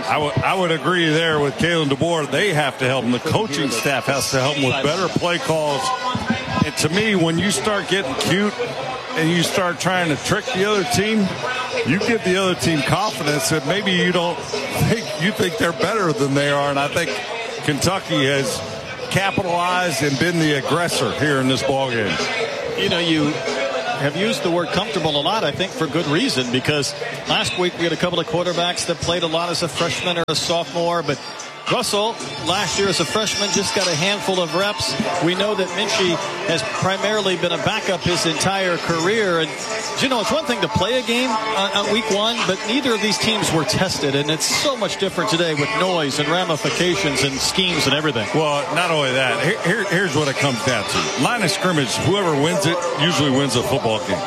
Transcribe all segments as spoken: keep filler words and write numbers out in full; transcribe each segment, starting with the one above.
I would I would agree there with Kalen DeBoer. They have to help him. The coaching staff has to help him with better play calls. And to me, when you start getting cute and you start trying to trick the other team, you give the other team confidence that maybe you don't think you think they're better than they are. And I think Kentucky has capitalized and been the aggressor here in this ball game. You know, you have used the word comfortable a lot, I think, for good reason, because last week we had a couple of quarterbacks that played a lot as a freshman or a sophomore, but Russell, last year as a freshman, just got a handful of reps. We know that Minchie has primarily been a backup his entire career. And, you know, it's one thing to play a game on, on week one, but neither of these teams were tested. And it's so much different today with noise and ramifications and schemes and everything. Well, not only that, here, here, here's what it comes down to. Line of scrimmage, whoever wins it usually wins a football game.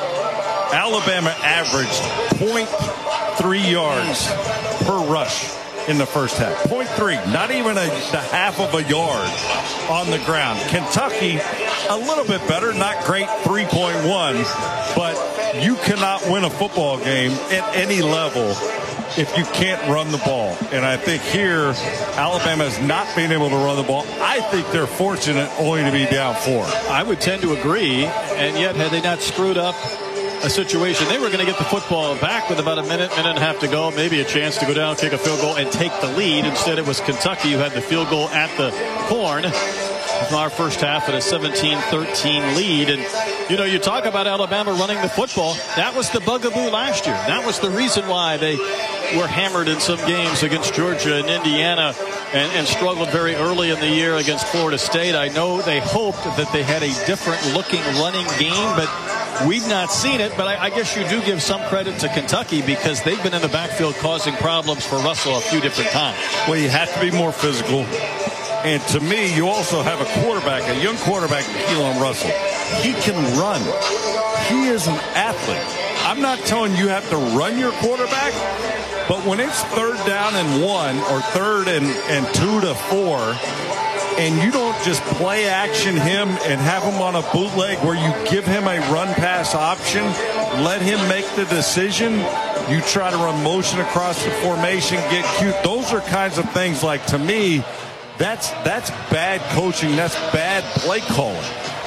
Alabama averaged point three yards per rush in the first half. point three, not even a, a half of a yard on the ground. Kentucky, a little bit better, not great, three point one, but you cannot win a football game at any level if you can't run the ball. And I think here, Alabama is not being able to run the ball. I think they're fortunate only to be down four. I would tend to agree, and yet had they not screwed up a situation, they were going to get the football back with about a minute, minute and a half to go, maybe a chance to go down, kick a field goal, and take the lead. Instead, it was Kentucky who had the field goal at the horn from our first half at a seventeen thirteen lead. And, you know, you talk about Alabama running the football. That was the bugaboo last year. That was the reason why they were hammered in some games against Georgia and Indiana and, and struggled very early in the year against Florida State. I know they hoped that they had a different looking running game, but we've not seen it. But I, I guess you do give some credit to Kentucky because they've been in the backfield causing problems for Russell a few different times. Well, you have to be more physical. And to me, you also have a quarterback, a young quarterback, Keelan Russell. He can run. He is an athlete. I'm not telling you have to run your quarterback, but when it's third down and one or third and, and two to four, and you don't just play action him and have him on a bootleg where you give him a run-pass option, let him make the decision, you try to run motion across the formation, get cute. Those are kinds of things like, to me, that's that's bad coaching. That's bad play calling.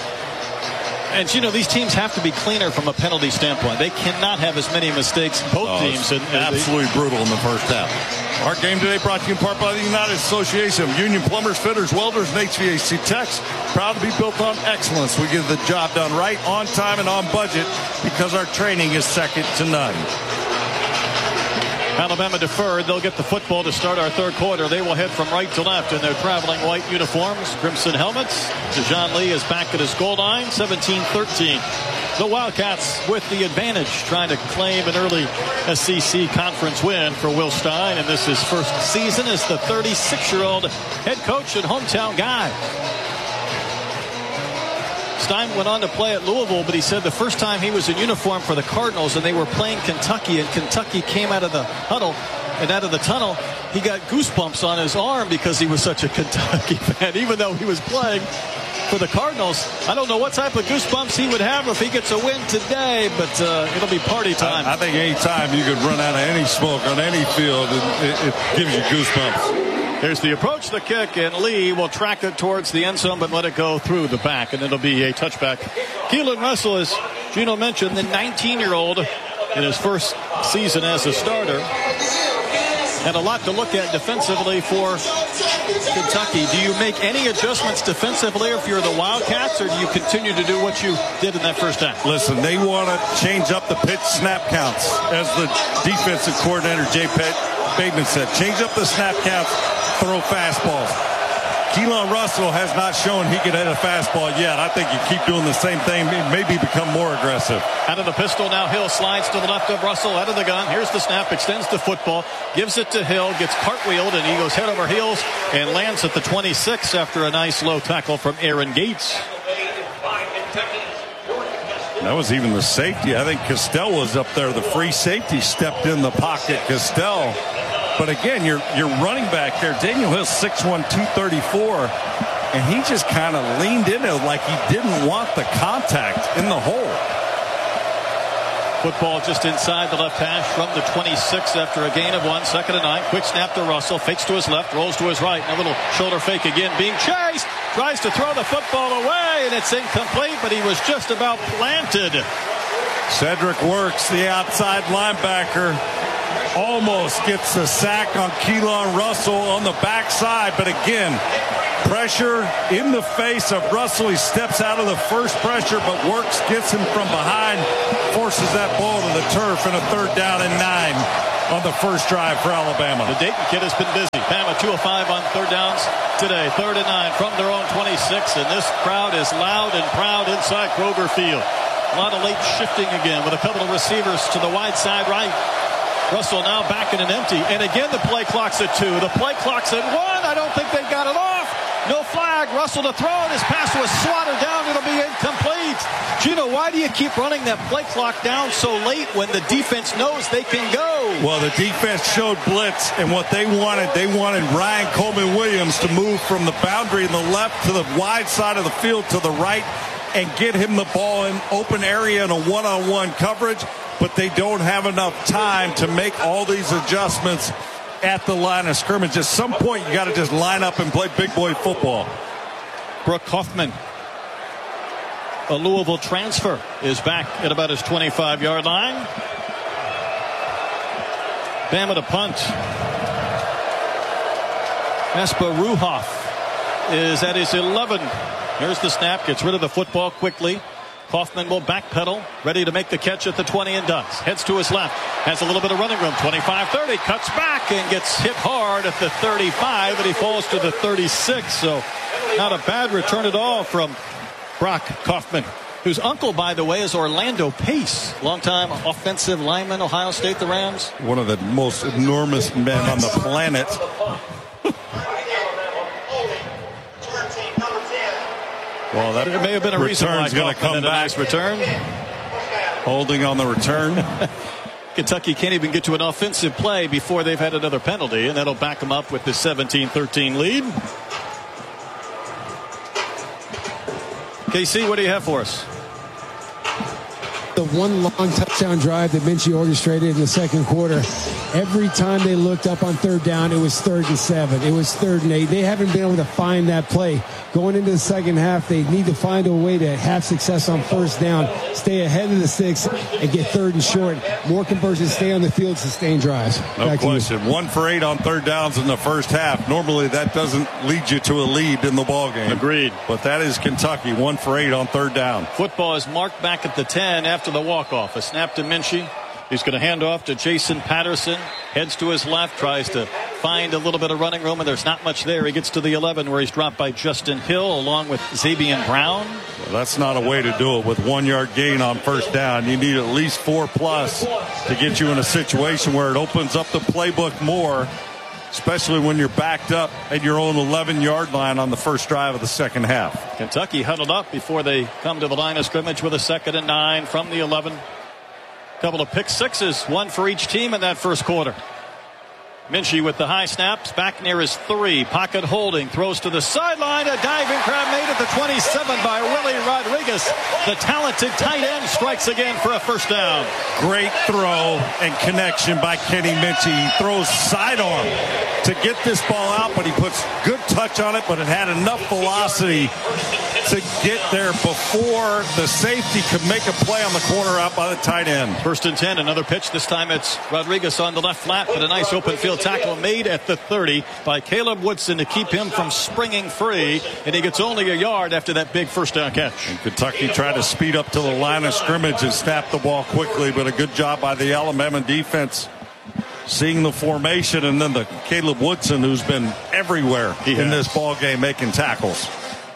And, you know, these teams have to be cleaner from a penalty standpoint. They cannot have as many mistakes, both oh, teams. And, absolutely they, brutal in the first half. Our game today brought to you in part by the United Association of Union Plumbers, Fitters, Welders, and H V A C Techs. Proud to be built on excellence. We get the job done right, on time, and on budget because our training is second to none. Alabama deferred. They'll get the football to start our third quarter. They will head from right to left in their traveling white uniforms, crimson helmets. DeJohn Lee is back at his goal line, seventeen thirteen. The Wildcats with the advantage, trying to claim an early S E C conference win for Will Stein. And this is his first season as the thirty-six-year-old head coach and hometown guy. Stein went on to play at Louisville, but he said the first time he was in uniform for the Cardinals and they were playing Kentucky, and Kentucky came out of the huddle and out of the tunnel, he got goosebumps on his arm because he was such a Kentucky fan, even though he was playing for the Cardinals. I don't know what type of goosebumps he would have if he gets a win today, but uh, it'll be party time. I, I think any time you could run out of any smoke on any field, it, it, it gives you goosebumps. Here's the approach, the kick, and Lee will track it towards the end zone, but let it go through the back, and it'll be a touchback. Keelan Russell, as Gino mentioned, the nineteen-year-old in his first season as a starter. And a lot to look at defensively for Kentucky. Do you make any adjustments defensively if you're the Wildcats, or do you continue to do what you did in that first half? Listen, they want to change up the pitch snap counts. As the defensive coordinator, Jay Bateman, said, change up the snap counts, throw fastballs. Keelan Russell has not shown he can hit a fastball yet. I think you keep doing the same thing, maybe become more aggressive. Out of the pistol now, Hill slides to the left of Russell, out of the gun. Here's the snap, extends the football, gives it to Hill, gets cartwheeled, and he goes head over heels and lands at the twenty-six after a nice low tackle from Aaron Gates. That was even the safety. I think Castell was up there. The free safety stepped in the pocket. Castell. But again, you're you're running back there. Daniel Hill, six one, two thirty-four, and he just kind of leaned into it like he didn't want the contact in the hole. Football just inside the left hash from the twenty-six after a gain of one. Second and nine. Quick snap to Russell. Fakes to his left. Rolls to his right. And a little shoulder fake again. Being chased. Tries to throw the football away. And it's incomplete. But he was just about planted. Cedric Works, the outside linebacker, almost gets a sack on Keelan Russell on the backside. But again, pressure in the face of Russell. He steps out of the first pressure, but Works gets him from behind, forces that ball to the turf, and a third down and nine on the first drive for Alabama. The Dayton kid has been busy. Bama two of five on third downs today. Third and nine from their own twenty-six, and this crowd is loud and proud inside Kroger Field. A lot of late shifting again with a couple of receivers to the wide side right. Russell now back in an empty. And again, the play clock's at two. The play clock's at one. I don't think they got it off. No flag. Russell to throw. His pass was swatted down. It'll be incomplete. Gino, why do you keep running that play clock down so late when the defense knows they can go? Well, the defense showed blitz, and what they wanted, they wanted Ryan Coleman Williams to move from the boundary in the left to the wide side of the field to the right and get him the ball in open area in a one-on-one coverage, but they don't have enough time to make all these adjustments at the line of scrimmage. At some point, you got to just line up and play big boy football. Brooke Hoffman, a Louisville transfer, is back at about his twenty-five-yard line. Bama to punt. Espa Ruhoff is at his eleven. Here's the snap, gets rid of the football quickly. Kaufman will backpedal, ready to make the catch at the twenty, and does. Heads to his left, has a little bit of running room. twenty-five thirty, cuts back and gets hit hard at the thirty-five, and he falls to the thirty-six. So not a bad return at all from Brock Kaufman, whose uncle, by the way, is Orlando Pace, longtime offensive lineman, Ohio State, the Rams. One of the most enormous men on the planet. Well, that may have been a reason why going to come back. A nice return. Holding on the return. Kentucky can't even get to an offensive play before they've had another penalty, and that'll back them up with the seventeen thirteen lead. K C, what do you have for us? The one long touchdown drive that Minchie orchestrated in the second quarter. Every time they looked up on third down, it was third and seven. It was third and eight. They haven't been able to find that play. Going into the second half, they need to find a way to have success on first down, stay ahead of the six, and get third and short. More conversions, stay on the field, sustain drives. No Back question. One for eight on third downs in the first half. Normally, that doesn't lead you to a lead in the ballgame. Agreed. But that is Kentucky. One for eight on third down. Football is marked back at the ten after the walk-off. A snap to Minchie. He's going to hand off to Jason Patterson. Heads to his left. Tries to find a little bit of running room, and there's not much there. He gets to the eleven, where he's dropped by Justin Hill along with Zabian Brown. Well, that's not a way to do it with one-yard gain on first down. You need at least four plus to get you in a situation where it opens up the playbook more, especially when you're backed up at your own eleven-yard line on the first drive of the second half. Kentucky huddled up before they come to the line of scrimmage with a second and nine from the eleven. Couple of pick sixes, one for each team in that first quarter. Minchie with the high snaps, back near his three. Pocket holding, throws to the sideline. A diving grab made at the twenty-seven by Willie Rodriguez. The talented tight end strikes again for a first down. Great throw and connection by Kenny Minchie. He throws sidearm to get this ball out, but he puts good touch on it, but it had enough velocity to get there before the safety could make a play on the corner out by the tight end. First and ten, another pitch. This time it's Rodriguez on the left flat, but a nice open field tackle made at the thirty by Caleb Woodson to keep him from springing free, and he gets only a yard after that big first down catch. And Kentucky tried to speed up to the line of scrimmage and snap the ball quickly, but a good job by the Alabama defense seeing the formation, and then the Caleb Woodson, who's been everywhere he in has. this ball game making tackles.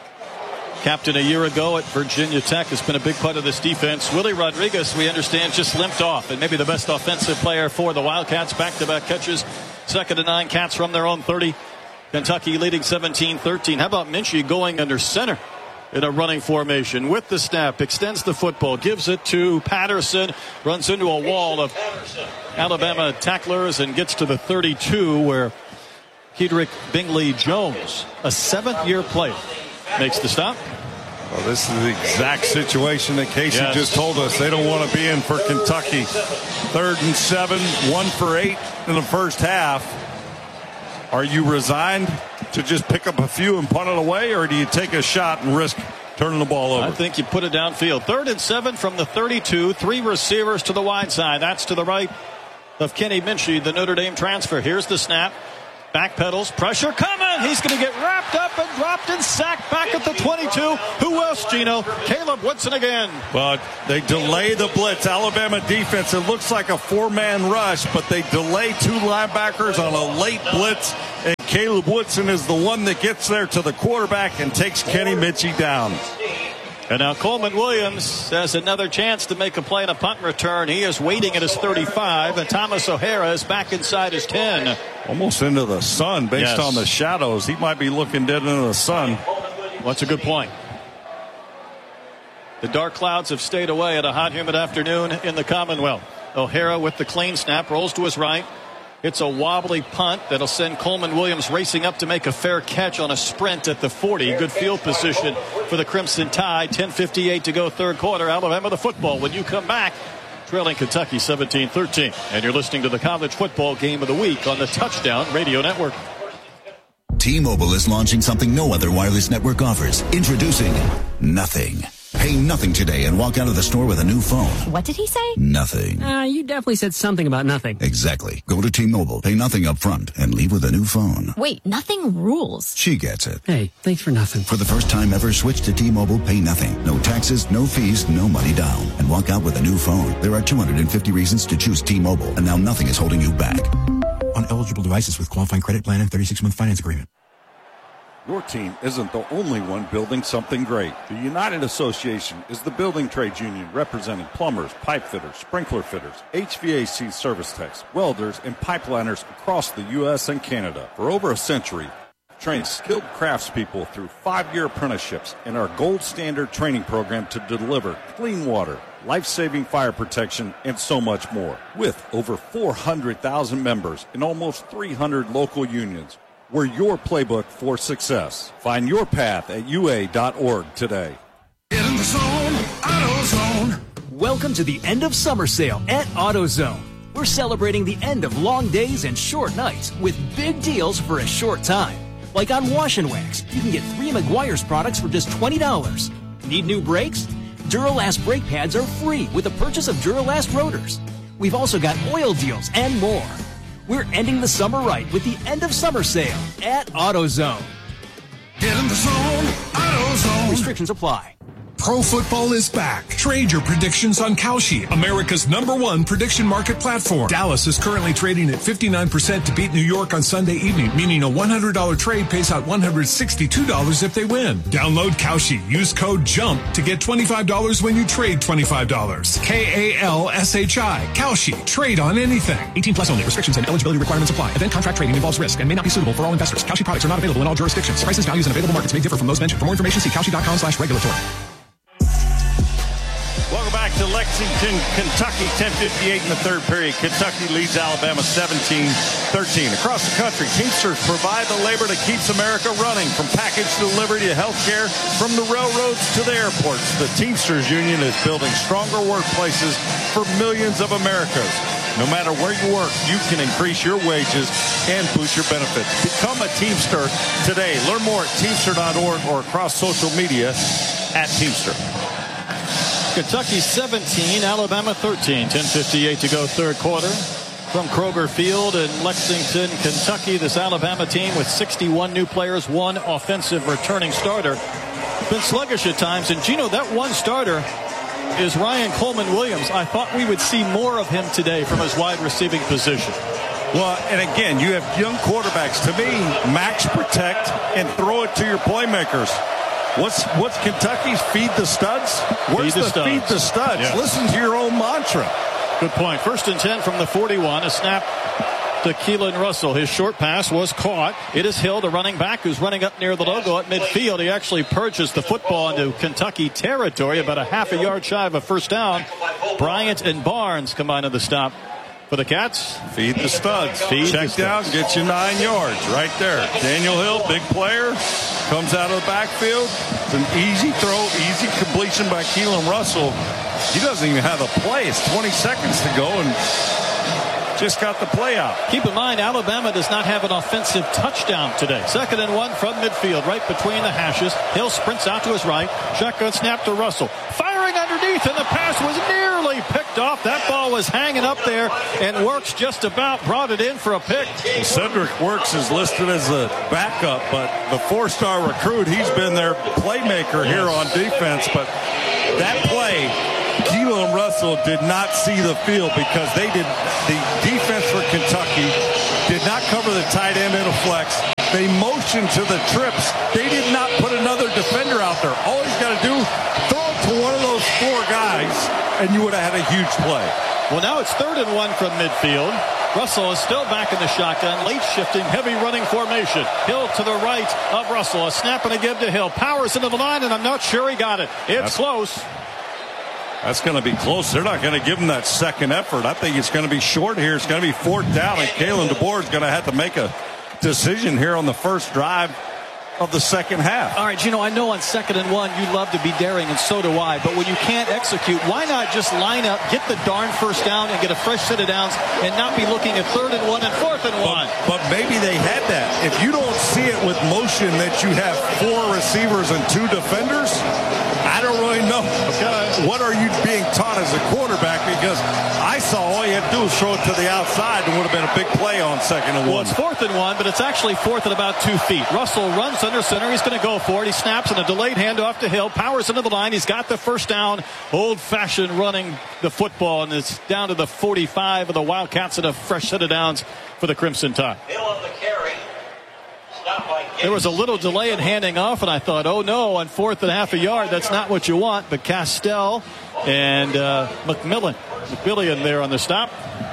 Captain a year ago at Virginia Tech, has been a big part of this defense. Willie Rodriguez, we understand, just limped off, and maybe the best offensive player for the Wildcats. Back-to-back catches, second and nine, Cats from their own thirty. Kentucky leading seventeen thirteen. How about Minchie going under center in a running formation with the snap, extends the football, gives it to Patterson, runs into a wall of Alabama tacklers and gets to the thirty-two, where Kedrick Bingley Jones, a seventh-year player, makes the stop. Well, this is the exact situation that Casey yes. just told us they don't want to be in for Kentucky. Third and seven, one for eight in the first half. Are you resigned to just pick up a few and punt it away, or do you take a shot and risk turning the ball over? I think you put it downfield. Third and seven from the thirty-two. Three receivers to the wide side. That's to the right of Kenny Minchey, the Notre Dame transfer. Here's the snap. Backpedals. Pressure coming. He's going to get wrapped up and dropped and sacked back at the twenty-two. Who else, Gino? Caleb Woodson again. But they delay the blitz. Alabama defense, it looks like a four-man rush, but they delay two linebackers on a late blitz. And Caleb Woodson is the one that gets there to the quarterback and takes Kenny Minchey down. And now Coleman Williams has another chance to make a play in a punt return. He is waiting at his thirty-five, and Thomas O'Hara is back inside his ten. Almost into the sun based yes. on the shadows. He might be looking dead into the sun. Well, that's a good point. The dark clouds have stayed away at a hot, humid afternoon in the Commonwealth. O'Hara with the clean snap, rolls to his right. It's a wobbly punt that'll send Coleman Williams racing up to make a fair catch on a sprint at the forty. Good field position for the Crimson Tide. ten fifty-eight to go third quarter. Alabama the football. When you come back, trailing Kentucky seventeen thirteen. And you're listening to the college football game of the week on the Touchdown Radio Network. T-Mobile is launching something no other wireless network offers. Introducing Nothing. Pay nothing today and walk out of the store with a new phone. What did he say? Nothing. Uh, you definitely said something about nothing. Exactly. Go to T-Mobile, pay nothing up front, and leave with a new phone. Wait, nothing rules. She gets it. Hey, thanks for nothing. For the first time ever, switch to T-Mobile, pay nothing. No taxes, no fees, no money down. And walk out with a new phone. There are two hundred fifty reasons to choose T-Mobile, and now nothing is holding you back. On eligible devices with qualifying credit plan and thirty-six month finance agreement. Your team isn't the only one building something great. The United Association is the building trades union representing plumbers, pipe fitters, sprinkler fitters, H V A C service techs, welders, and pipeliners across the U S and Canada. For over a century, trained skilled craftspeople through five-year apprenticeships and our gold standard training program to deliver clean water, life-saving fire protection, and so much more. With over four hundred thousand members and almost three hundred local unions, we're your playbook for success. Find your path at U A dot org today. Get in the zone, AutoZone. Welcome to the end of summer sale at AutoZone. We're celebrating the end of long days and short nights with big deals for a short time. Like on Wash and Wax, you can get three Meguiar's products for just twenty dollars. Need new brakes? Duralast brake pads are free with the purchase of Duralast rotors. We've also got oil deals and more. We're ending the summer right with the end of summer sale at AutoZone. Get in the zone, AutoZone. Restrictions apply. Pro football is back. Trade your predictions on Kalshi, America's number one prediction market platform. Dallas is currently trading at fifty-nine percent to beat New York on Sunday evening, meaning a one hundred dollars trade pays out one hundred sixty-two dollars if they win. Download Kalshi. Use code JUMP to get twenty-five dollars when you trade twenty-five dollars. K A L S H I. Kalshi. Trade on anything. eighteen plus only. Restrictions and eligibility requirements apply. Event contract trading involves risk and may not be suitable for all investors. Kalshi products are not available in all jurisdictions. Prices, values, and available markets may differ from those mentioned. For more information, see Kalshi.com slash regulatory. Welcome back to Lexington, Kentucky. ten fifty-eight in the third period. Kentucky leads Alabama seventeen thirteen. Across the country, Teamsters provide the labor that keeps America running. From package delivery to healthcare, from the railroads to the airports, the Teamsters Union is building stronger workplaces for millions of Americans. No matter where you work, you can increase your wages and boost your benefits. Become a Teamster today. Learn more at Teamster dot org or across social media at Teamster. Kentucky seventeen, Alabama thirteen. ten fifty-eight to go third quarter. From Kroger Field in Lexington, Kentucky, this Alabama team with sixty-one new players, one offensive returning starter. Been sluggish at times, and Gino, that one starter is Ryan Coleman Williams. I thought we would see more of him today from his wide receiving position. Well, and again, you have young quarterbacks. To me, max protect and throw it to your playmakers. What's what's Kentucky's feed the studs? Where's feed the, the studs. feed the studs? Yeah. Listen to your own mantra. Good point. First and ten from the forty-one. A snap to Keelan Russell. His short pass was caught. It is Hill, the running back, who's running up near the logo at midfield. He actually purchased the football into Kentucky territory, about a half a yard shy of a first down. Bryant and Barnes combine to the stop for the Cats. Feed the studs. Feed Check the down, studs. get you nine yards right there. Daniel Hill, big player, comes out of the backfield. It's an easy throw, easy completion by Keelan Russell. He doesn't even have a play. It's twenty seconds to go, and just got the play out. Keep in mind, Alabama does not have an offensive touchdown today. Second and one from midfield, right between the hashes. Hill sprints out to his right. Shotgun snap to Russell. Firing underneath, and the pass was nearly picked off. That ball was hanging up there, and Works just about brought it in for a pick. Cedric Works is listed as a backup, but the four-star recruit, he's been their playmaker yes. here on defense. But that play, Keelan Russell did not see the field because they did. The defense for Kentucky did not cover the tight end in a flex. They motioned to the trips. They did not put another defender out there. All he's got to do, throw it to one of those four guys, and you would have had a huge play. Well, now it's third and one from midfield. Russell is still back in the shotgun. Late shifting, heavy running formation. Hill to the right of Russell. A snap and a give to Hill. Powers into the line, and I'm not sure he got it. It's That's close. That's going to be close. They're not going to give him that second effort. I think it's going to be short here. It's going to be fourth down, and Kalen DeBoer is going to have to make a decision here on the first drive of the second half. All right, you know, I know on second and one you love to be daring, and so do I. But when you can't execute, why not just line up, get the darn first down, and get a fresh set of downs, and not be looking at third and one and fourth and one? But, but maybe they had that. If you don't see it with motion that you have four receivers and two defenders, I don't really know. Okay. What are you being taught as a quarterback? Because I saw all you had to do was throw it to the outside and would have been a big play on second and well, one. It's fourth and one, but it's actually fourth and about two feet. Russell runs under center. He's going to go for it. He snaps in a delayed handoff to Hill. Powers into the line. He's got the first down. Old-fashioned running the football, and it's down to the forty-five of the Wildcats and a fresh set of downs for the Crimson Tide. Hill on the carry. There was a little delay in handing off, and I thought, oh no, on fourth and a half a yard, that's not what you want. But Castell and uh, McMillan, McMillian there on the stop.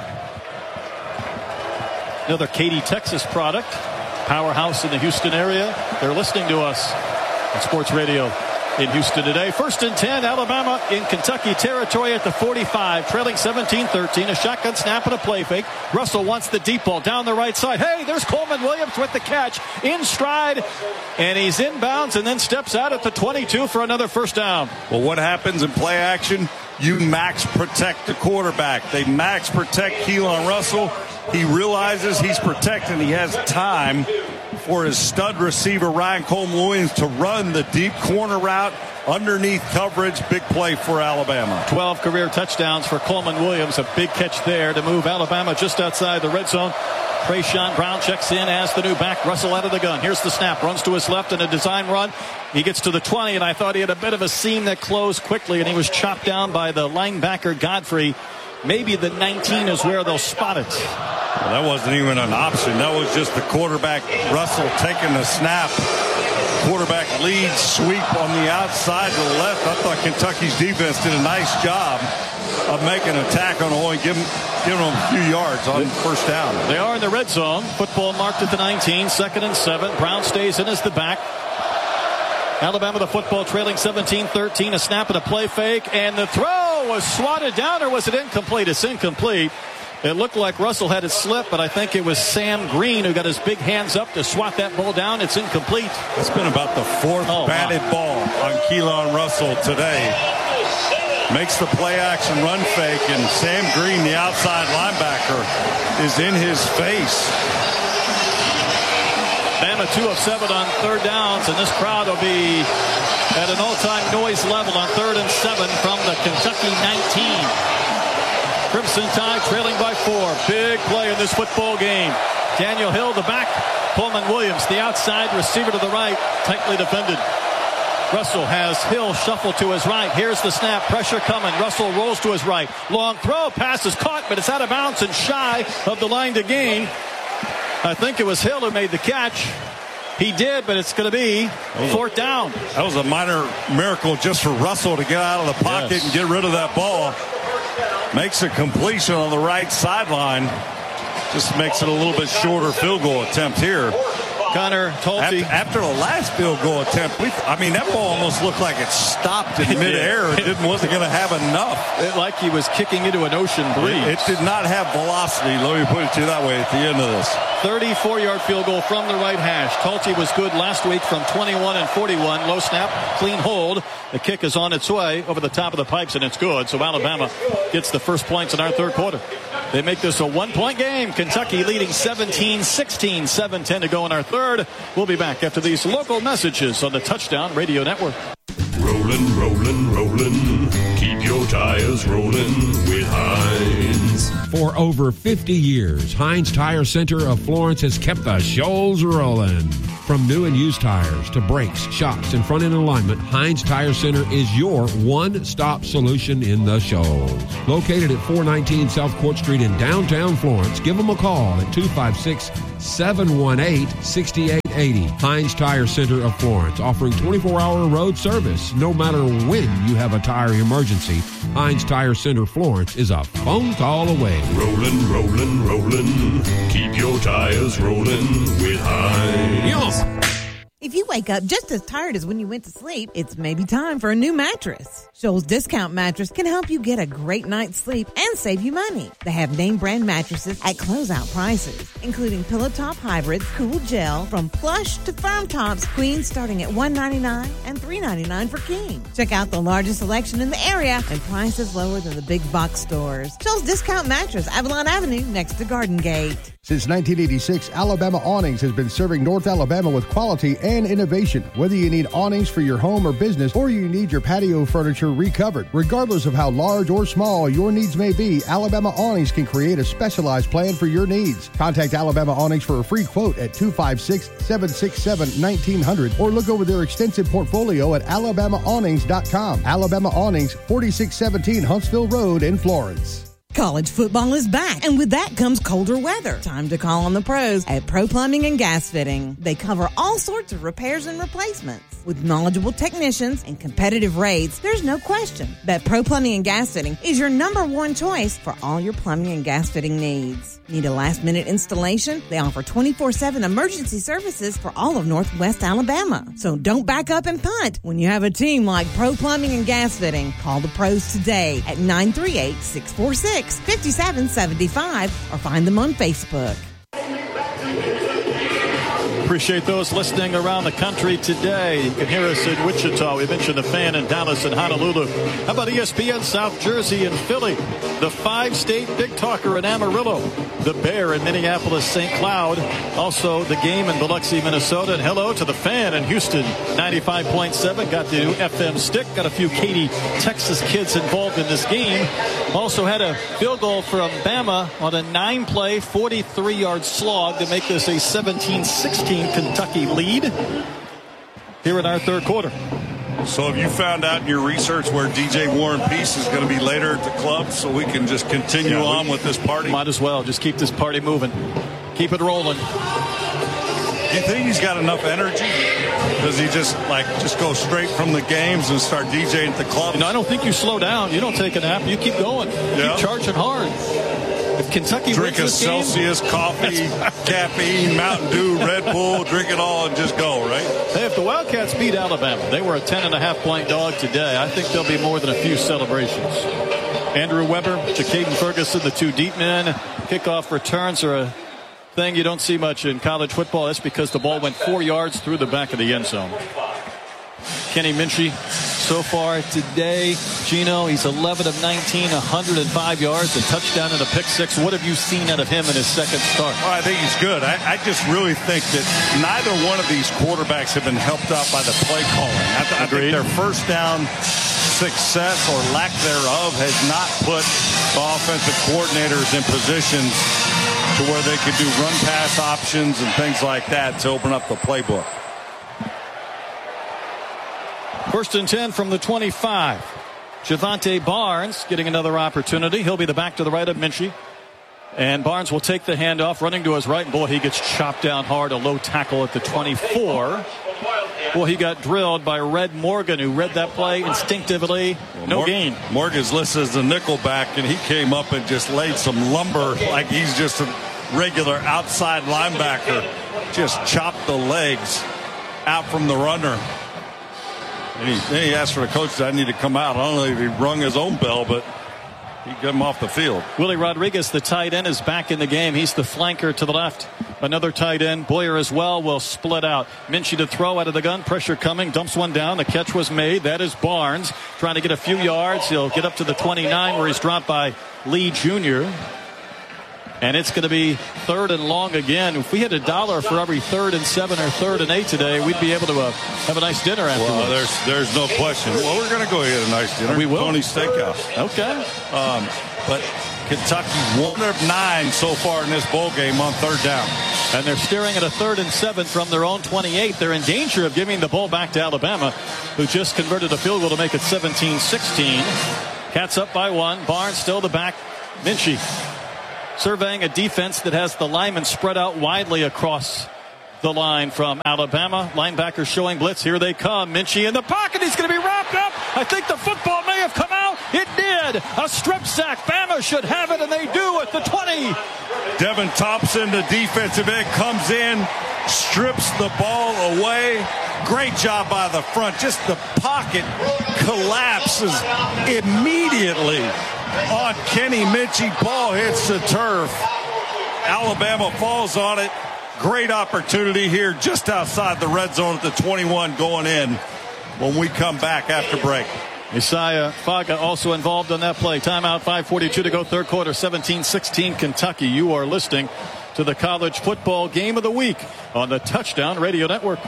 Another Katy, Texas product. Powerhouse in the Houston area. They're listening to us on Sports Radio in Houston today. First and ten, Alabama in Kentucky territory at the forty-five, trailing seventeen thirteen. A shotgun snap and a play fake. Russell wants the deep ball down the right side. Hey, there's Coleman Williams with the catch in stride, and he's inbounds and then steps out at the twenty-two for another first down. Well, what happens in play action? You max protect the quarterback. They max protect Keelan Russell. He realizes he's protected. He has time for his stud receiver, Ryan Coleman Williams, to run the deep corner route underneath coverage. Big play for Alabama. twelve career touchdowns for Coleman Williams. A big catch there to move Alabama just outside the red zone. Trayshawn Brown checks in as the new back. Russell out of the gun. Here's the snap. Runs to his left in a design run. He gets to the twenty, and I thought he had a bit of a seam that closed quickly, and he was chopped down by the linebacker Godfrey. Maybe the nineteen is where they'll spot it. Well, that wasn't even an option. That was just the quarterback, Russell, taking the snap. Quarterback lead sweep on the outside to the left. I thought Kentucky's defense did a nice job of making an attack on only giving, giving them a few yards on first down. They are in the red zone. Football marked at the nineteen. Second and seven. Brown stays in as the back. Alabama the football trailing seventeen thirteen. A snap and a play fake. And the throw was swatted down, or was it incomplete? It's incomplete. It looked like Russell had it slip, but I think it was Sam Green who got his big hands up to swat that ball down. It's incomplete. It's been about the fourth oh, batted wow. ball on Keelan Russell today. Makes the play action run fake, and Sam Green, the outside linebacker, is in his face. Bama two of seven on third downs, and this crowd will be at an all-time noise level on third and seven from the Kentucky nineteen. Crimson Tide trailing by four. Big play in this football game. Daniel Hill, the back. Coleman Williams, the outside receiver to the right. Tightly defended. Russell has Hill shuffle to his right. Here's the snap. Pressure coming. Russell rolls to his right. Long throw. Pass is caught, but it's out of bounds and shy of the line to gain. I think it was Hill who made the catch. He did, but it's going to be fourth down. That was a minor miracle just for Russell to get out of the pocket yes. and get rid of that ball. Makes a completion on the right sideline. Just makes it a little bit shorter field goal attempt here. Connor Talty. After, after the last field goal attempt, we, I mean, that ball almost looked like it stopped in midair. It didn't, wasn't going to have enough. It, like he was kicking into an ocean breeze. It, it did not have velocity, let me put it to you that way, at the end of this. thirty-four-yard field goal from the right hash. Talty was good last week from twenty-one and forty-one. Low snap, clean hold. The kick is on its way over the top of the pipes, and it's good. So Alabama gets the first points in our third quarter. They make this a one-point game. Kentucky leading seventeen sixteen, seven ten to go in our third. We'll be back after these local messages on the Touchdown Radio Network. Rollin', rollin', rollin'. Keep your tires rollin' with Heinz. For over fifty years, Heinz Tire Center of Florence has kept the shoals rolling. From new and used tires to brakes, shocks, and front-end alignment, Heinz Tire Center is your one-stop solution in the shoals. Located at four nineteen South Court Street in downtown Florence, give them a call at two five six, seven one eight, six eight eight zero. Heinz Tire Center of Florence, offering twenty-four hour road service. No matter when you have a tire emergency, Heinz Tire Center Florence is a phone call away. Rollin', rollin', rollin'. Keep your tires rollin' with Heinz. If you wake up just as tired as when you went to sleep, it's maybe time for a new mattress. Shoals Discount Mattress can help you get a great night's sleep and save you money. They have name brand mattresses at closeout prices, including Pillow Top Hybrids, Cool Gel, from plush to firm tops, queens starting at one ninety-nine and three ninety-nine for king. Check out the largest selection in the area and prices lower than the big box stores. Shoals Discount Mattress, Avalon Avenue, next to Garden Gate. Since nineteen eighty-six, Alabama Awnings has been serving North Alabama with quality and innovation. Whether you need awnings for your home or business, or you need your patio furniture recovered, regardless of how large or small your needs may be, Alabama Awnings can create a specialized plan for your needs. Contact Alabama Awnings for a free quote at two five six, seven six seven, one nine zero zero or look over their extensive portfolio at alabama awnings dot com. Alabama Awnings, forty-six seventeen Huntsville Road in Florence. College football is back, and with that comes colder weather. Time to call on the pros at Pro Plumbing and Gas Fitting. They cover all sorts of repairs and replacements. With knowledgeable technicians and competitive rates, there's no question that Pro Plumbing and Gas Fitting is your number one choice for all your plumbing and gas fitting needs. Need a last-minute installation? They offer twenty-four seven emergency services for all of Northwest Alabama. So don't back up and punt when you have a team like Pro Plumbing and Gas Fitting. Call the pros today at nine three eight, six four six, five seven seven five or find them on Facebook. Appreciate those listening around the country today. You can hear us in Wichita. We mentioned the Fan in Dallas and Honolulu. How about E S P N South Jersey and Philly? The five-state Big Talker in Amarillo. The Bear in Minneapolis, Saint Cloud. Also the Game in Biloxi, Minnesota. And hello to the Fan in Houston, ninety-five point seven. Got the new F M stick. Got a few Katy, Texas kids involved in this game. Also had a field goal from Bama on a nine-play, forty-three-yard slog to make this a seventeen sixteen Kentucky lead here in our third quarter. So have you found out in your research where D J War and Peace is going to be later at the club so we can just continue yeah, on with this party? Might as well. Just keep this party moving. Keep it rolling. Do you think he's got enough energy? Does he just like just go straight from the games and start DJing at the club? You know, I don't think you slow down. You don't take a nap. You keep going. Yeah. Keep charging hard. If Kentucky drink a Celsius, game, coffee, caffeine, Mountain Dew, Red Bull, drink it all and just go, right? Hey, if the Wildcats beat Alabama, they were a ten and a half point dog today. I think there'll be more than a few celebrations. Andrew Weber, Jacaden Ferguson, the two deep men. Kickoff returns are a thing you don't see much in college football. That's because the ball went four yards through the back of the end zone. Kenny Minchie, so far today, Gino, he's eleven of nineteen, one hundred five yards, a touchdown and a pick six. What have you seen out of him in his second start? Oh, I think he's good. I, I just really think that neither one of these quarterbacks have been helped out by the play calling. I, th- I think their first down success or lack thereof has not put the offensive coordinators in positions to where they could do run-pass options and things like that to open up the playbook. First and ten from the twenty-five. Javante Barnes getting another opportunity. He'll be the back to the right of Minchie. And Barnes will take the handoff, running to his right. And boy, he gets chopped down hard. A low tackle at the twenty-four. Well, he got drilled by Red Morgan, who read that play instinctively. No Mor- gain. Morgan's listed as a nickelback, and he came up and just laid some lumber like he's just a, regular outside linebacker just chopped the legs out from the runner. And he, then he asked for the coach, I need to come out. I don't know if he rung his own bell, but he got him off the field. Willie Rodriguez, the tight end, is back in the game. He's the flanker to the left. Another tight end, Boyer as well, will split out. Minchie to throw out of the gun. Pressure coming. Dumps one down. The catch was made. That is Barnes trying to get a few yards. He'll get up to the twenty-nine where he's dropped by Lee Junior And it's going to be third and long again. If we had a dollar for every third and seven or third and eight today, we'd be able to uh, have a nice dinner afterwards. Well, there's there's no question. Well, we're going to go get a nice dinner. We will. Tony's Steakhouse. Okay. Um, but Kentucky one of nine so far in this bowl game on third down. And they're staring at a third and seven from their own twenty-eight. They're in danger of giving the ball back to Alabama, who just converted a field goal to make it seventeen sixteen. Cats up by one. Barnes still the back. Minchie surveying a defense that has the linemen spread out widely across the line from Alabama. Linebackers showing blitz. Here they come. Minchie in the pocket. He's going to be wrapped up. I think the football may have come out. It did. A strip sack. Bama should have it, and they do at the twenty. Devin Thompson, the defensive end, comes in, strips the ball away. Great job by the front. Just the pocket collapses immediately on Kenny Minchie. Ball hits the turf. Alabama falls on it. Great opportunity here just outside the red zone at the twenty-one going in when we come back after break. Isaiah Faga also involved on that play. Timeout, five forty-two to go, third quarter, seventeen sixteen Kentucky. You are listening to the college football game of the week on the Touchdown Radio Network.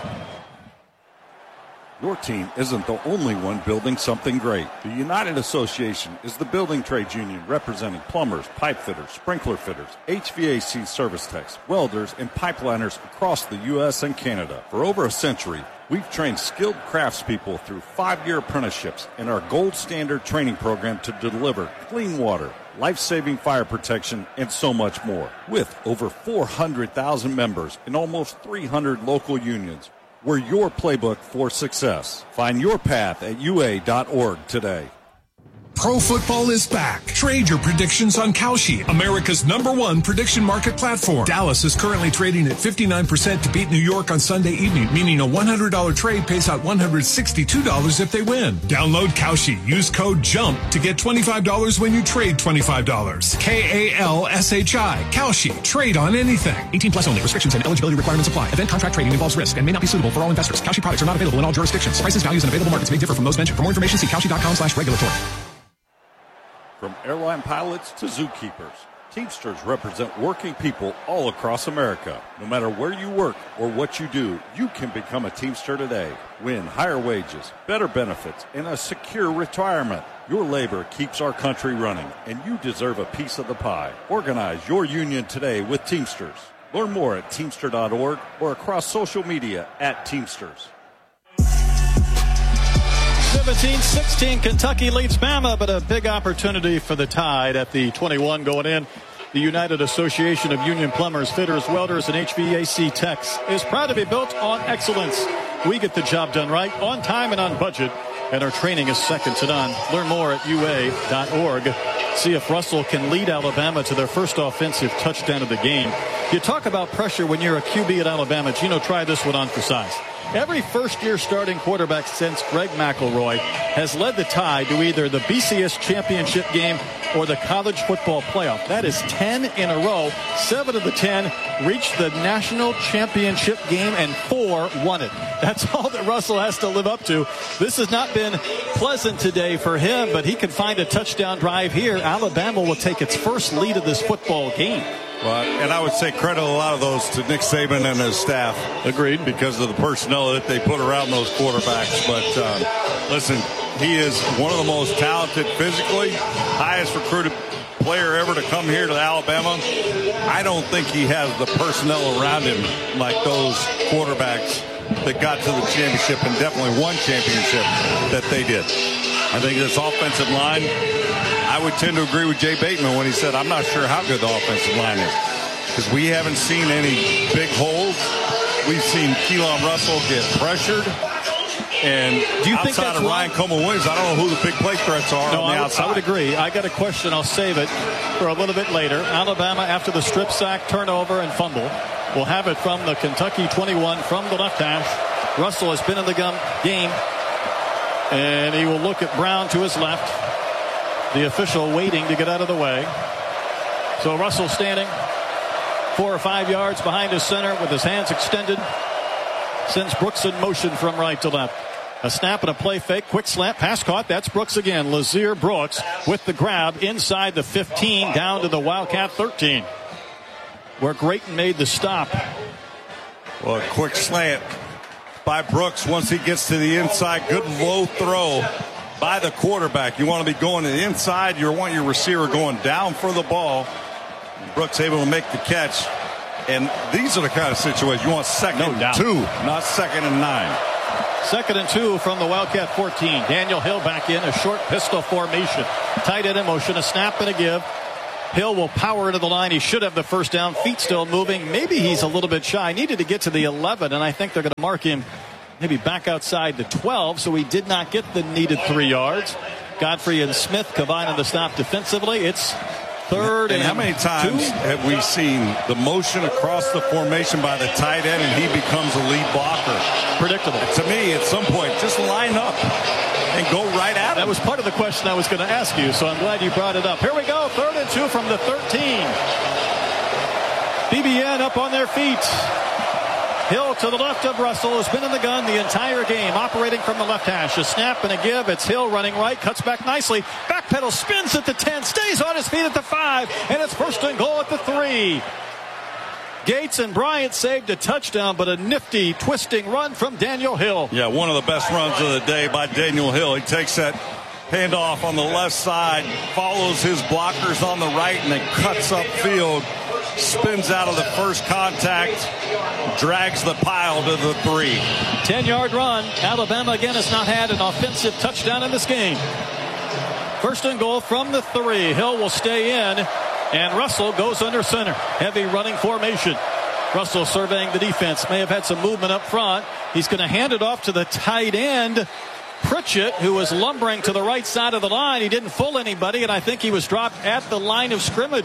Your team isn't the only one building something great. The United Association is the building trades union representing plumbers, pipe fitters, sprinkler fitters, H V A C service techs, welders, and pipeliners across the U S and Canada. For over a century, we've trained skilled craftspeople through five-year apprenticeships in our gold standard training program to deliver clean water, life-saving fire protection, and so much more. With over four hundred thousand members and almost three hundred local unions, we're your playbook for success. Find your path at U A dot org today. Pro football is back. Trade your predictions on Kalshi, America's number one prediction market platform. Dallas is currently trading at fifty-nine percent to beat New York on Sunday evening, meaning a one hundred dollars trade pays out one hundred sixty-two dollars if they win. Download Kalshi. Use code JUMP to get twenty-five dollars when you trade twenty-five dollars. K A L S H I. Kalshi. Trade on anything. eighteen plus only. Restrictions and eligibility requirements apply. Event contract trading involves risk and may not be suitable for all investors. Kalshi products are not available in all jurisdictions. Prices, values, and available markets may differ from those mentioned. For more information, see Kalshi dot com slash regulatory. From airline pilots to zookeepers, Teamsters represent working people all across America. No matter where you work or what you do, you can become a Teamster today. Win higher wages, better benefits, and a secure retirement. Your labor keeps our country running, and you deserve a piece of the pie. Organize your union today with Teamsters. Learn more at Teamster dot org or across social media at Teamsters. seventeen sixteen, Kentucky leads Bama, but a big opportunity for the Tide at the twenty-one going in. The United Association of Union Plumbers, Fitters, Welders, and H V A C Techs is proud to be built on excellence. We get the job done right, on time and on budget, and our training is second to none. Learn more at U A dot org. See if Russell can lead Alabama to their first offensive touchdown of the game. You talk about pressure when you're a Q B at Alabama. Gino, try this one on for size. Every first-year starting quarterback since Greg McElroy has led the Tide to either the B C S championship game or the college football playoff. That is ten in a row. Seven of the ten reached the national championship game, and four won it. That's all that Russell has to live up to. This has not been pleasant today for him, but he can find a touchdown drive here. Alabama will take its first lead of this football game. Well, and I would say credit a lot of those to Nick Saban and his staff. Agreed. Because of the personnel that they put around those quarterbacks. But uh, listen, he is one of the most talented physically, highest recruited player ever to come here to Alabama. I don't think he has the personnel around him like those quarterbacks that got to the championship and definitely won championship that they did. I think this offensive line, I would tend to agree with Jay Bateman when he said, I'm not sure how good the offensive line is. Because we haven't seen any big holes. We've seen Keelan Russell get pressured. And do you think outside that's of Ryan Coleman Williams, I don't know who the big play threats are no, on the I would, outside. I would agree. I got a question. I'll save it for a little bit later. Alabama, after the strip sack, turnover, and fumble, will have it from the Kentucky twenty-one from the left hash. Russell has been in the game, and he will look at Brown to his left. The official waiting to get out of the way. So Russell standing four or five yards behind his center with his hands extended. Sends Brooks in motion from right to left. A snap and a play fake. Quick slant. Pass caught. That's Brooks again. Lazier Brooks with the grab inside the fifteen down to the Wildcat thirteen, where Grayton made the stop. Well, a quick slant by Brooks once he gets to the inside. Good low throw by the quarterback. You want to be going to the inside. You want your receiver going down for the ball. Brooks able to make the catch. And these are the kind of situations you want second no and two, not second and nine. Second and two from the Wildcat fourteen. Daniel Hill back in a short pistol formation. Tight end in motion, a snap and a give. Hill will power into the line. He should have the first down. Feet still moving. Maybe he's a little bit shy. Needed to get to the eleven, and I think they're going to mark him maybe back outside the twelve, so he did not get the needed three yards. Godfrey and Smith combining the stop defensively. It's third and, and how many times two? have we seen the motion across the formation by the tight end and he becomes a lead blocker? Predictable. To me, at some point, just line up and go right at him. That was part of the question I was going to ask you, so I'm glad you brought it up. Here we go, third and two from the thirteen. B B N up on their feet. Hill to the left of Russell, has been in the gun the entire game, operating from the left hash. A snap and a give. It's Hill running right, cuts back nicely. Backpedal, spins at the ten, stays on his feet at the five, and it's first and goal at the three. Gates and Bryant saved a touchdown, but a nifty twisting run from Daniel Hill. Yeah, one of the best runs of the day by Daniel Hill. He takes that handoff on the left side, follows his blockers on the right, and then cuts upfield. Spins out of the first contact, drags the pile to the three. ten-yard run. Alabama again has not had an offensive touchdown in this game. First and goal from the three. Hill will stay in, and Russell goes under center. Heavy running formation. Russell surveying the defense. May have had some movement up front. He's going to hand it off to the tight end, Pritchett, who was lumbering to the right side of the line. He didn't fool anybody, and I think he was dropped at the line of scrimmage.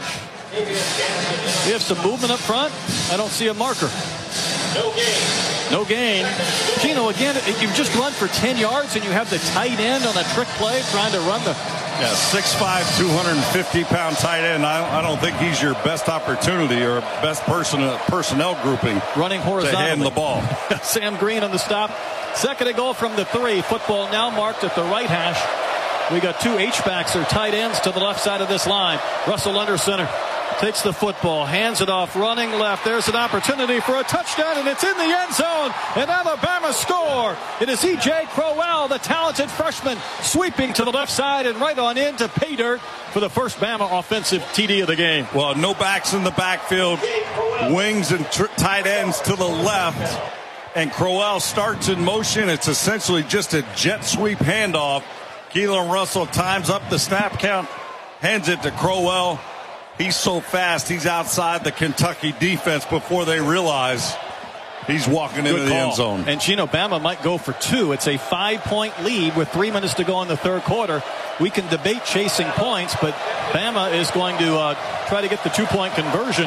We have some movement up front. I don't see a marker. No gain. No gain. Gino, again, you've just run for ten yards, and you have the tight end on a trick play trying to run the... Yeah, six five, two hundred fifty pound tight end. I, I don't think he's your best opportunity or best person personnel grouping. Running horizontally. To hand the ball. Sam Green on the stop. Second and goal from the three. Football now marked at the right hash. We got two H-backs or tight ends to the left side of this line. Russell under center. Takes the football, hands it off, running left. There's an opportunity for a touchdown, and it's in the end zone. And Alabama score. It is E J Crowell, the talented freshman, sweeping to the left side and right on in to pay dirt for the first Bama offensive T D of the game. Well, no backs in the backfield. Wings and tr- tight ends to the left. And Crowell starts in motion. It's essentially just a jet sweep handoff. Keelan Russell times up the snap count, hands it to Crowell. He's so fast, he's outside the Kentucky defense before they realize he's walking into the end zone. And Gino, Bama might go for two. It's a five-point lead with three minutes to go in the third quarter. We can debate chasing points, but Bama is going to uh, try to get the two-point conversion.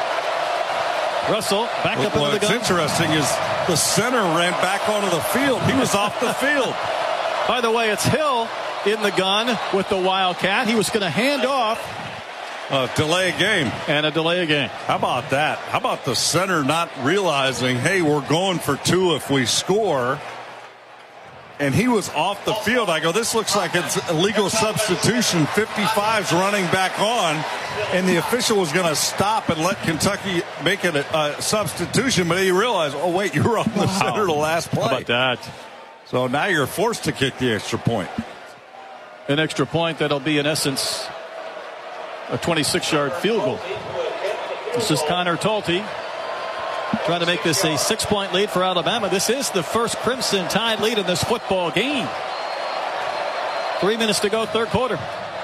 Russell back well, up into well, the gun. What's interesting is the center ran back onto the field. He was off the field. By the way, it's Hill in the gun with the Wildcat. He was going to hand off. Uh, delay a game. And a delay a game. How about that? How about the center not realizing, hey, we're going for two if we score? And he was off the field. I go, this looks like it's a legal substitution. fifty-five's running back on. And the official was going to stop and let Kentucky make it a, a substitution. But he realized, oh, wait, you were on the wow. center the last play. How about that? So now you're forced to kick the extra point. An extra point that'll be, in essence, a twenty-six yard field goal. This is Connor Talty trying to make this a six-point lead for Alabama. This is the first Crimson Tide lead in this football game. Three minutes to go, third quarter.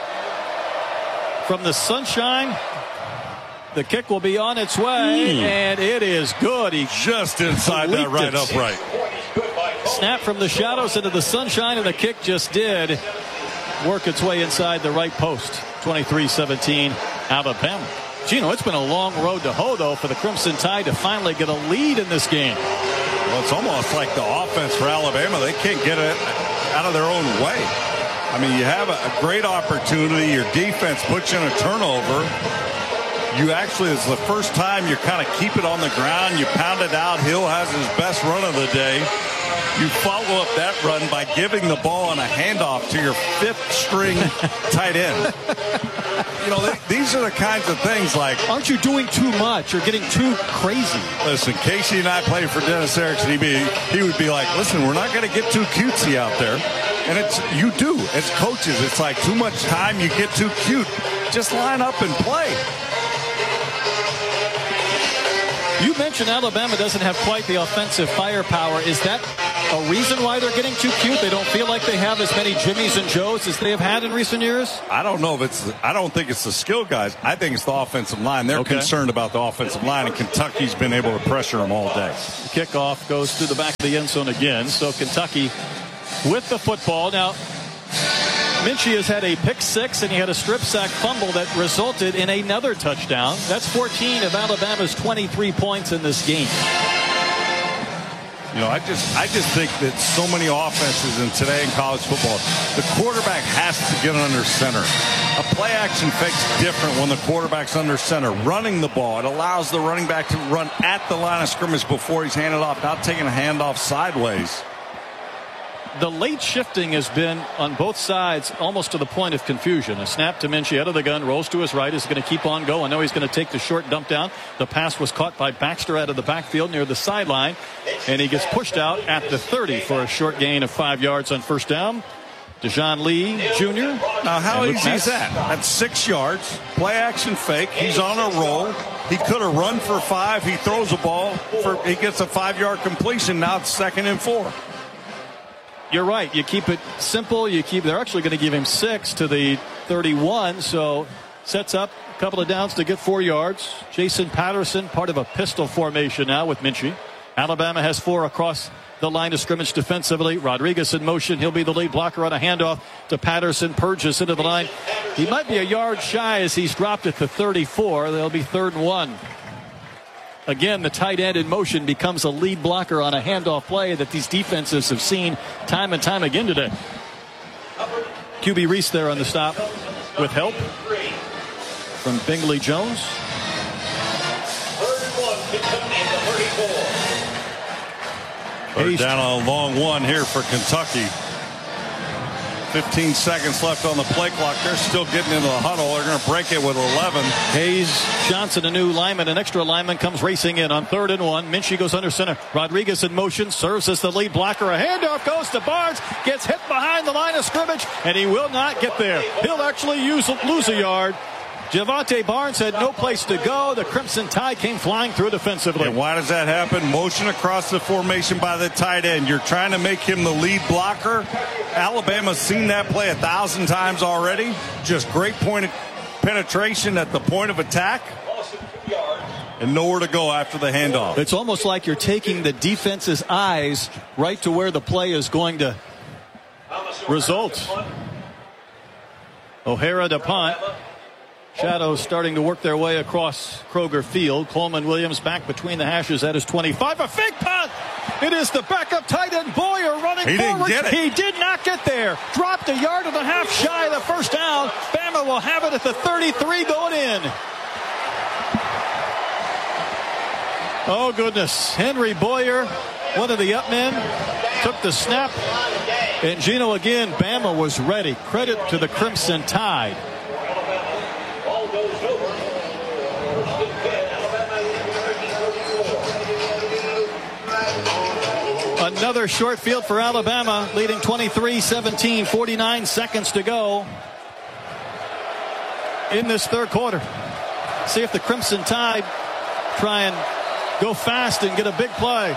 From the sunshine, the kick will be on its way, mm. and it is good. He just inside that right it. upright. snap from the shadows into the sunshine, and the kick just did work its way inside the right post. twenty-three seventeen, Alabama. Gino, it's been a long road to hoe, though, for the Crimson Tide to finally get a lead in this game. Well, it's almost like the offense for Alabama, they can't get it out of their own way. I mean, you have a, a great opportunity. Your defense puts you in a turnover. You actually, it's the first time you kind of keep it on the ground. You pound it out. Hill has his best run of the day. You follow up that run by giving the ball on a handoff to your fifth string tight end. You know, they, these are the kinds of things like, aren't you doing too much? You're getting too crazy. Listen, Casey and I played for Dennis Erickson. He'd be, he would be like, listen, we're not going to get too cutesy out there. And it's, you do, as coaches, it's like too much time, you get too cute. Just line up and play. You mentioned Alabama doesn't have quite the offensive firepower. Is that a reason why they're getting too cute? They don't feel like they have as many Jimmys and Joes as they have had in recent years? I don't know if it's, I don't think it's the skill guys. I think it's the offensive line. They're okay. concerned about the offensive line, and Kentucky's been able to pressure them all day. The kickoff goes to the back of the end zone again. So Kentucky with the football. Now, Minchie has had a pick six, and he had a strip sack fumble that resulted in another touchdown. That's fourteen of Alabama's twenty-three points in this game. You know, I just I just think that so many offenses in today in college football, the quarterback has to get under center. A play action fake's different when the quarterback's under center. Running the ball, it allows the running back to run at the line of scrimmage before he's handed off, not taking a handoff sideways. The late shifting has been on both sides almost to the point of confusion. A snap to Minchie out of the gun, rolls to his right, is going to keep on going. Now he's going to take the short dump down. The pass was caught by Baxter out of the backfield near the sideline, and he gets pushed out at the thirty for a short gain of five yards on first down. Dejon Lee Junior Now how easy is that? That's six yards. Play action fake. He's on a roll. He could have run for five. He throws a ball. For, he gets a five-yard completion. Now it's second and four. You're right. You keep it simple. You keep. They're actually going to give him six to the thirty-one. So sets up a couple of downs to get four yards. Jason Patterson, part of a pistol formation now with Minchie. Alabama has four across the line of scrimmage defensively. Rodriguez in motion. He'll be the lead blocker on a handoff to Patterson. Purges into the line. He might be a yard shy as he's dropped it to thirty-four. They'll be third and one. Again, the tight end in motion becomes a lead blocker on a handoff play that these defenses have seen time and time again today. Q B Reese there on the stop with help from Bingley Jones. They're down on a long one here for Kentucky. fifteen seconds left on the play clock. They're still getting into the huddle. They're going to break it with eleven. Hayes Johnson, a new lineman, an extra lineman, comes racing in on third and one. Minchie goes under center. Rodriguez in motion, serves as the lead blocker. A handoff goes to Barnes, gets hit behind the line of scrimmage, and he will not get there. He'll actually use, lose a yard. Javante Barnes had no place to go. The Crimson Tide came flying through defensively. And why does that happen? Motion across the formation by the tight end. You're trying to make him the lead blocker. Alabama's seen that play a thousand times already. Just great point of penetration at the point of attack. And nowhere to go after the handoff. It's almost like you're taking the defense's eyes right to where the play is going to result. O'Hara to punt. Shadows starting to work their way across Kroger Field. Coleman Williams back between the hashes at his twenty-five. A fake punt. It is the backup tight end Boyer running he forward. Didn't get it. He did not get there. Dropped a yard and a half shy of the first down. Bama will have it at the thirty-three going in. Oh, goodness. Henry Boyer, one of the up men, took the snap. And Gino again, Bama was ready. Credit to the Crimson Tide. Another short field for Alabama, leading twenty-three seventeen, forty-nine seconds to go in this third quarter. See if the Crimson Tide try and go fast and get a big play.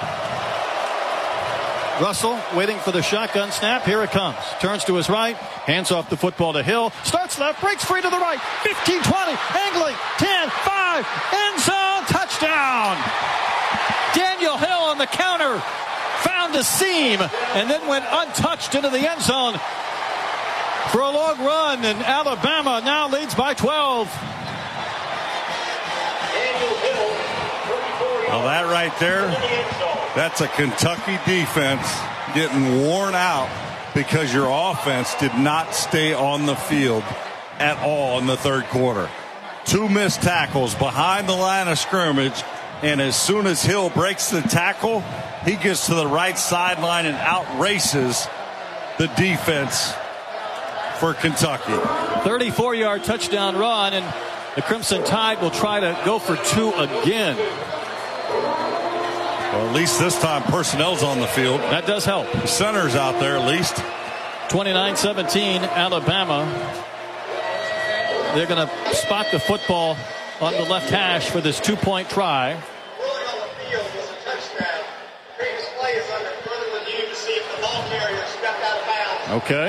Russell waiting for the shotgun snap. Here it comes. Turns to his right. Hands off the football to Hill. Starts left. Breaks free to the right. fifteen, twenty. Angling. ten, five. End zone. Touchdown. Daniel Hill on the counter found a seam, and then went untouched into the end zone for a long run, and Alabama now leads by twelve. Well, that right there, that's a Kentucky defense getting worn out because your offense did not stay on the field at all in the third quarter. Two missed tackles behind the line of scrimmage, and as soon as Hill breaks the tackle, he gets to the right sideline and outraces the defense for Kentucky. thirty-four yard touchdown run, and the Crimson Tide will try to go for two again. Well, at least this time personnel's on the field. That does help. The center's out there at least. twenty-nine seventeen Alabama. They're going to spot the football on the left hash for this two-point try. Okay.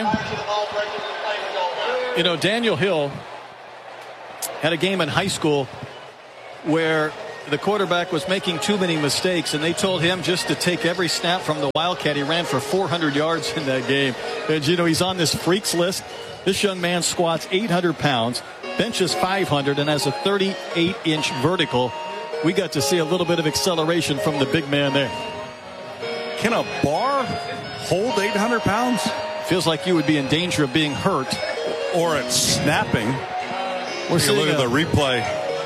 You know, Daniel Hill had a game in high school where the quarterback was making too many mistakes, and they told him just to take every snap from the Wildcat. He ran for four hundred yards in that game. And, you know, he's on this freaks list. This young man squats eight hundred pounds, benches five hundred, and has a thirty-eight inch vertical. We got to see a little bit of acceleration from the big man there. Can a bar hold eight hundred pounds? Feels like you would be in danger of being hurt. Or it's snapping. We're seeing look at a, the replay.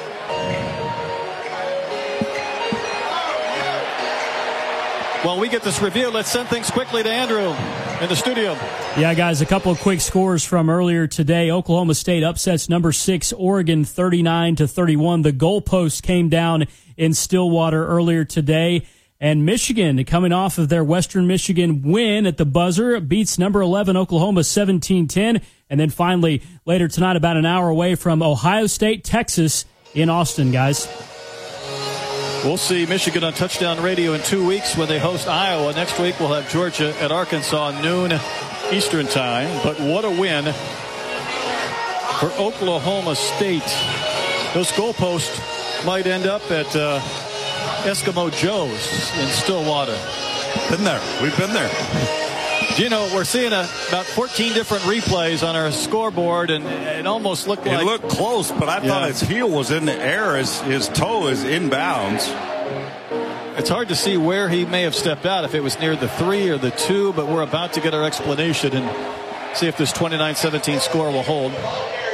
While we get this review, let's send things quickly to Andrew in the studio. Yeah, guys, a couple of quick scores from earlier today. Oklahoma State upsets number six Oregon thirty-nine to thirty-one. The goalpost came down in Stillwater earlier today. And Michigan, coming off of their Western Michigan win at the buzzer, beats number eleven Oklahoma seventeen ten. And then finally, later tonight, about an hour away from Ohio State, Texas in Austin, guys. We'll see Michigan on Touchdown Radio in two weeks when they host Iowa. Next week, we'll have Georgia at Arkansas, noon Eastern time. But what a win for Oklahoma State. Those goalposts might end up at uh, Eskimo Joe's in Stillwater. Been there. We've been there. You know, we're seeing a, about fourteen different replays on our scoreboard, and it almost looked like... It looked close, but I yeah. thought his heel was in the air. His, his toe is inbounds. It's hard to see where he may have stepped out, if it was near the three or the two, but we're about to get our explanation and see if this twenty-nine seventeen score will hold. There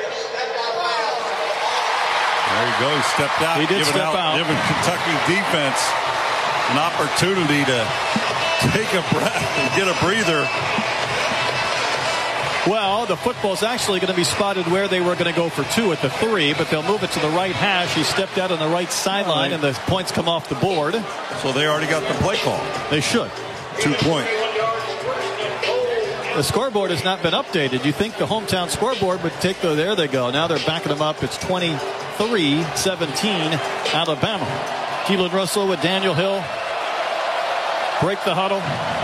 you go. He stepped out. He did step out, out. Giving Kentucky defense an opportunity to take a breath and get a breather. Well, the football's actually going to be spotted where they were going to go for two at the three, but they'll move it to the right hash. He stepped out on the right sideline, and the points come off the board. So they already got the play call. They should. Two point. The scoreboard has not been updated. You think the hometown scoreboard would take the, there they go. Now they're backing them up. It's twenty-three seventeen Alabama. Keelan Russell with Daniel Hill. Break the huddle.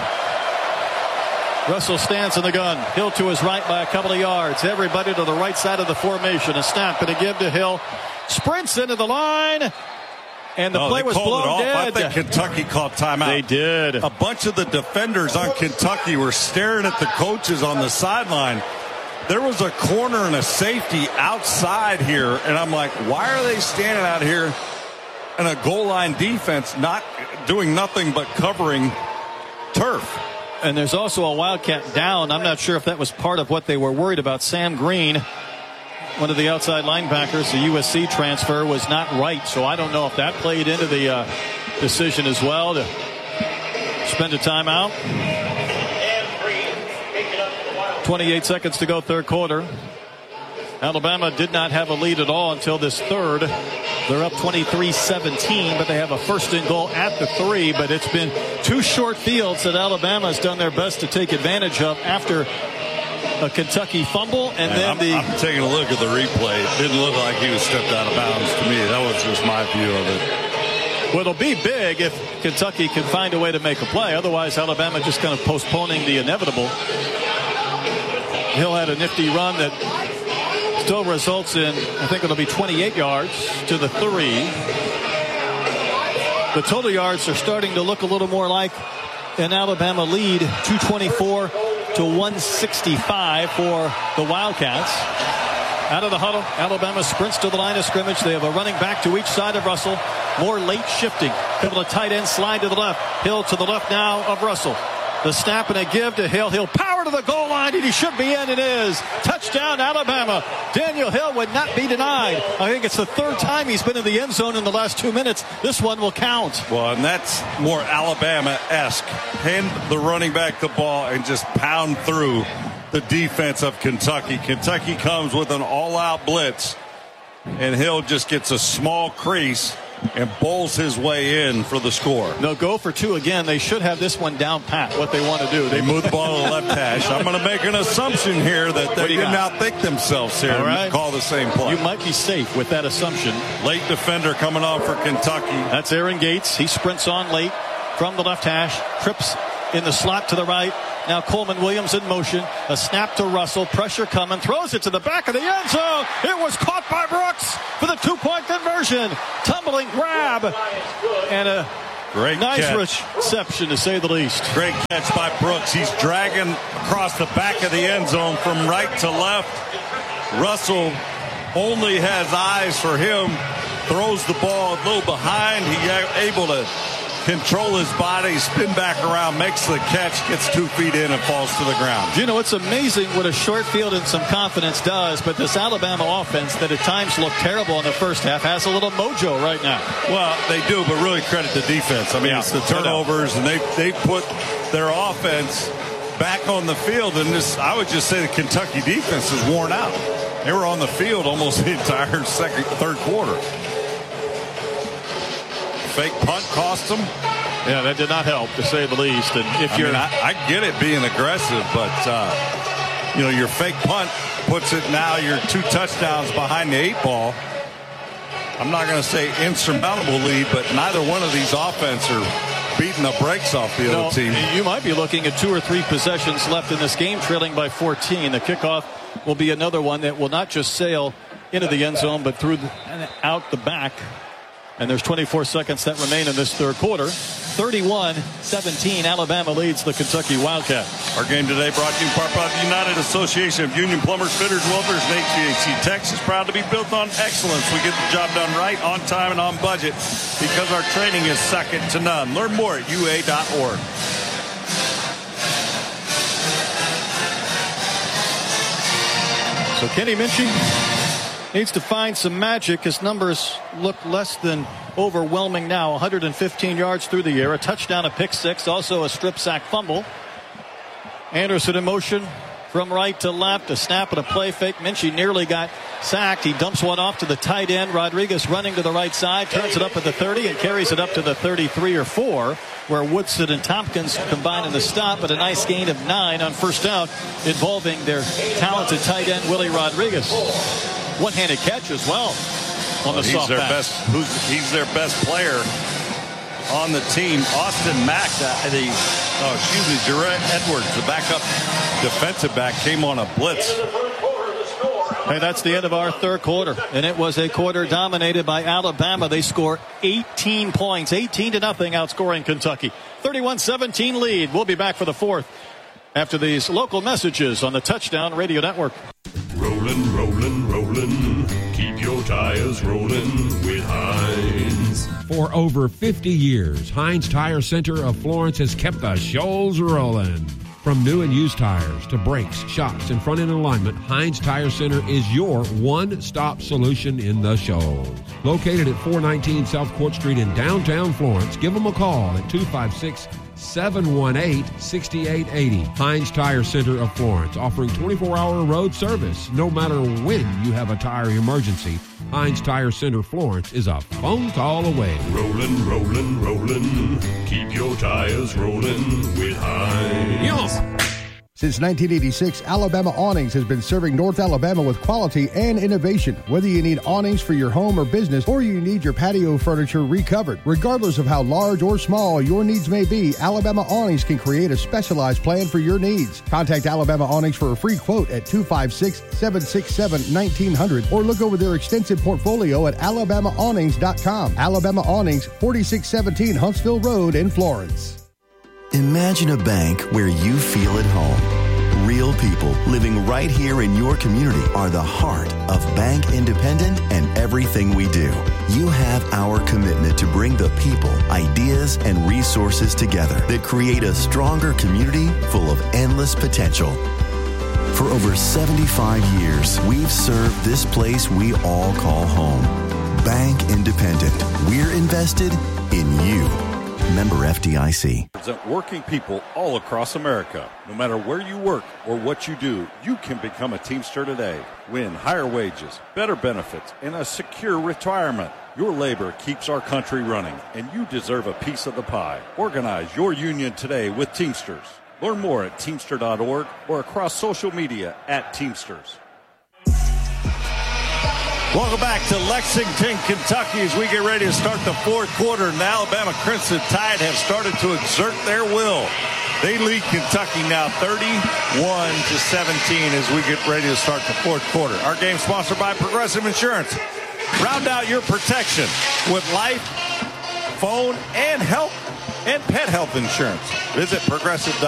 Russell stands in the gun. Hill to his right by a couple of yards. Everybody to the right side of the formation. A snap and a give to Hill. Sprints into the line. And the oh, play was blown dead. I think Kentucky called timeout. They did. A bunch of the defenders on Kentucky were staring at the coaches on the sideline. There was a corner and a safety outside here. And I'm like, why are they standing out here in a goal line defense, not doing nothing but covering turf? And there's also a Wildcat down. I'm not sure if that was part of what they were worried about. Sam Green, one of the outside linebackers, the U S C transfer, was not right. So I don't know if that played into the uh, decision as well to spend a timeout. twenty-eight seconds to go, third quarter. Alabama did not have a lead at all until this third. They're up twenty-three seventeen, but they have a first and goal at the three. But it's been two short fields that Alabama has done their best to take advantage of after a Kentucky fumble. And, and then I'm, the. I'm taking a look at the replay. It didn't look like he was stepped out of bounds to me. That was just my view of it. Well, it'll be big if Kentucky can find a way to make a play. Otherwise, Alabama just kind of postponing the inevitable. Hill had a nifty run that still results in, I think it'll be twenty-eight yards to the three. The total yards are starting to look a little more like an Alabama lead, two twenty-four to one sixty-five for the Wildcats. Out of the huddle, Alabama sprints to the line of scrimmage. They have a running back to each side of Russell. More late shifting. Couple of tight ends slide to the left. Hill to the left now of Russell. The snap and a give to Hill. He'll power to the goal line, and he should be in. It is. Touchdown, Alabama. Daniel Hill would not be denied. I think it's the third time he's been in the end zone in the last two minutes. This one will count. Well, and that's more Alabama-esque. Hand the running back the ball and just pound through the defense of Kentucky. Kentucky comes with an all-out blitz, and Hill just gets a small crease and bowls his way in for the score. No, go for two again. They should have this one down pat, what they want to do. They move the ball to the left hash. I'm going to make an assumption here that they didn't outthink themselves here All right. and call the same play. You might be safe with that assumption. Late defender coming off for Kentucky. That's Aaron Gates. He sprints on late from the left hash, trips in the slot to the right. Now Coleman Williams in motion. A snap to Russell. Pressure coming. Throws it to the back of the end zone. It was caught by Brooks for the two-point conversion. Tumbling grab. And a great nice catch. reception, to say the least. Great catch by Brooks. He's dragging across the back of the end zone from right to left. Russell only has eyes for him. Throws the ball a little behind. He's able to control his body, spin back around, makes the catch, gets two feet in and falls to the ground. You know, it's amazing what a short field and some confidence does, but this Alabama offense that at times looked terrible in the first half has a little mojo right now. Well, they do, but really credit the defense. I mean, Yeah, it's the turnovers, and they they put their offense back on the field, and this, I would just say the Kentucky defense is worn out. They were on the field almost the entire second, third quarter. Fake punt cost them. Yeah, that did not help, to say the least. And if I you're, mean, I, I get it being aggressive, but uh, you know, your fake punt puts it now. You're two touchdowns behind the eight ball. I'm not going to say insurmountable lead, but neither one of these offense are beating the brakes off the no, other team. You might be looking at two or three possessions left in this game, trailing by fourteen. The kickoff will be another one that will not just sail into the end zone, but through the, and out the back. And there's twenty-four seconds that remain in this third quarter. thirty-one seventeen, Alabama leads the Kentucky Wildcats. Our game today brought to you in part by the United Association of Union Plumbers, Fitters, Welders, and H V A C Techs is proud to be built on excellence. We get the job done right, on time, and on budget because our training is second to none. Learn more at U A dot org. So Kenny Minchey needs to find some magic. His numbers look less than overwhelming now. one hundred fifteen yards through the air, a touchdown, a pick six, also a strip sack fumble. Anderson in motion from right to left, a snap and a play fake. Minchey nearly got sacked. He dumps one off to the tight end. Rodriguez running to the right side, turns it up at the thirty and carries it up to the thirty-three or four, where Woodson and Tompkins combine in the stop, but a nice gain of nine on first down involving their talented tight end Willie Rodriguez. One-handed catch as well on the he's soft their pass. best. Who's, he's their best player on the team. Austin Mack, the, the oh, excuse me, Jarrett Edwards, the backup defensive back, came on a blitz. Hey, that's the end of our third quarter, and it was a quarter dominated by Alabama. They score eighteen points, eighteen to nothing, outscoring Kentucky. thirty-one seventeen lead. We'll be back for the fourth after these local messages on the Touchdown Radio Network. Rollin', rollin', rollin'. Keep your tires rollin' with Heinz. For over fifty years, Heinz Tire Center of Florence has kept the shoals rolling. From new and used tires to brakes, shocks, and front-end alignment, Heinz Tire Center is your one-stop solution in the shoals. Located at four nineteen South Court Street in downtown Florence, give them a call at two five six, seven one eight, six eight eight zero. Heinz Tire Center of Florence, offering twenty-four hour road service. No matter when you have a tire emergency, Heinz Tire Center Florence is a phone call away. Rollin', rollin', rollin'. Keep your tires rollin' with Heinz. Yes. Since nineteen eighty-six, Alabama Awnings has been serving North Alabama with quality and innovation. Whether you need awnings for your home or business, or you need your patio furniture recovered, regardless of how large or small your needs may be, Alabama Awnings can create a specialized plan for your needs. Contact Alabama Awnings for a free quote at two five six, seven six seven, one nine zero zero or look over their extensive portfolio at alabama awnings dot com. Alabama Awnings, forty-six seventeen Huntsville Road in Florence. Imagine a bank where you feel at home. Real people living right here in your community are the heart of Bank Independent and everything we do. You have our commitment to bring the people, ideas, and resources together that create a stronger community full of endless potential. For over seventy-five years, we've served this place we all call home. Bank Independent. We're invested in you. Member F D I C. Represent working people all across America. No matter where you work or what you do, you can become a Teamster today. Win higher wages, better benefits, and a secure retirement. Your labor keeps our country running, and you deserve a piece of the pie. Organize your union today with Teamsters. Learn more at teamster dot org or across social media at Teamsters. Welcome back to Lexington, Kentucky, as we get ready to start the fourth quarter. And the Alabama Crimson Tide have started to exert their will. They lead Kentucky now thirty-one to seventeen as we get ready to start the fourth quarter. Our game sponsored by Progressive Insurance. Round out your protection with life, phone, and health and pet health insurance. Visit Progressive.